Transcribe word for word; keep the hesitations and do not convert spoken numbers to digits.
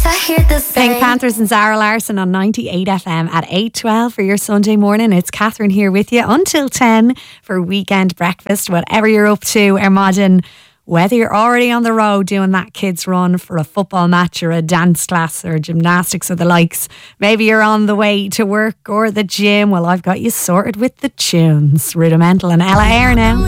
I hear the same. Pink Panthers and Zara Larson on ninety-eight F M at eight twelve for your Sunday morning. It's Catherine here with you until ten for weekend breakfast. Whatever you're up to, imagine whether you're already on the road doing that kids run for a football match or a dance class or gymnastics or the likes. Maybe you're on the way to work or the gym. Well, I've got you sorted with the tunes. Rudimental and Ella Eyre now.